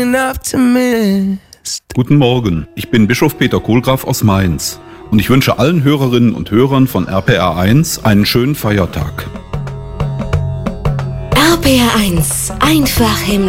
Guten Morgen, ich bin Bischof Peter Kohlgraf aus Mainz und ich wünsche allen Hörerinnen und Hörern von RPR1 einen schönen Feiertag. RPR1, einfach himmlisch.